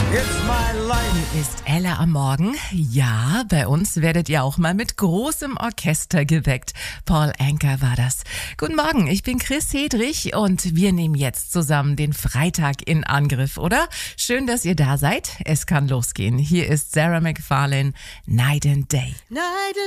It's my life. Hier ist Ella am Morgen. Ja, bei uns werdet ihr auch mal mit großem Orchester geweckt. Paul Anka war das. Guten Morgen, ich bin Chris Hedrich und wir nehmen jetzt zusammen den Freitag in Angriff, oder? Schön, dass ihr da seid. Es kann losgehen. Hier ist Sarah McFarlane, Night and Day. Night